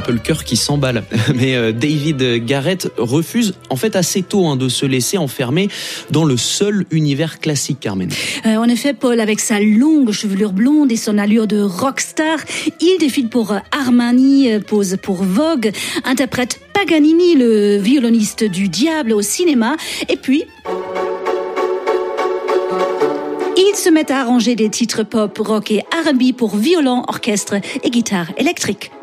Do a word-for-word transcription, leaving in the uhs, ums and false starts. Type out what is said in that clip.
peu le cœur qui s'emballe. Mais euh, David Garrett refuse en fait assez tôt hein, de se laisser enfermer dans le seul univers classique, Carmen. Euh, en effet, Paul, avec sa longue chevelure blonde et son allure de rockstar, il défile pour Armani, pose pour Vogue, interprète Paganini, le violoniste du diable au cinéma, et puis il se met à arranger des titres pop, rock et R and B pour violon, orchestre et guitare électrique.